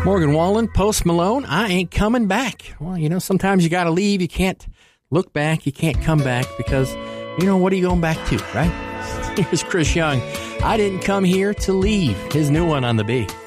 Morgan Wallen, Post Malone, I ain't coming back. Well, sometimes you got to leave. You can't look back. You can't come back because, what are you going back to, right? Here's Chris Young. I didn't come here to leave. His new one on the B.